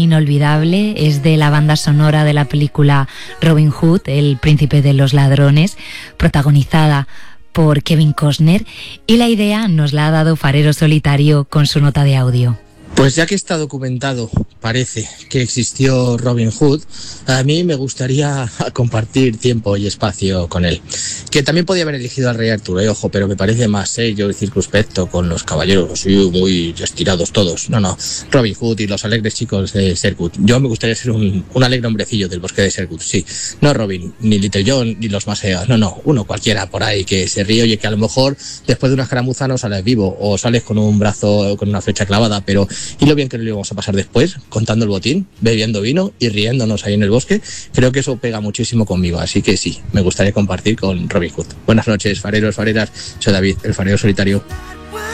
inolvidable, es de la banda sonora de la película Robin Hood, El príncipe de los ladrones, protagonizada por Kevin Costner, y la idea nos la ha dado Farero Solitario con su nota de audio. Pues ya que está documentado, parece que existió Robin Hood, a mí me gustaría compartir tiempo y espacio con él. Que también podía haber elegido al rey Arturo, ojo, pero me parece más serio y circunspecto con los caballeros así muy estirados todos. No, Robin Hood y los alegres chicos de Sherwood. Yo me gustaría ser un alegre hombrecillo del bosque de Sherwood, sí. No Robin, ni Little John, ni los Maseas, no, uno cualquiera por ahí que se ríe, oye, que a lo mejor después de una escaramuza no sales vivo, o sales con un brazo, con una flecha clavada, pero y lo bien que lo íbamos a pasar después, contando el botín, bebiendo vino y riéndonos ahí en el bosque. Creo que eso pega muchísimo conmigo, así que sí, me gustaría compartir con Robin Hood. Buenas noches, fareros, fareras, soy David, el farero solitario.